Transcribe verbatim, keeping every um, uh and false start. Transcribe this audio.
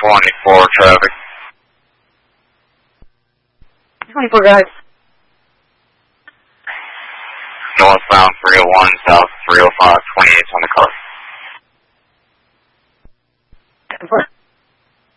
twenty-four traffic. twenty-four guys. Northbound three oh one, south three oh five, twenty-eight on the car.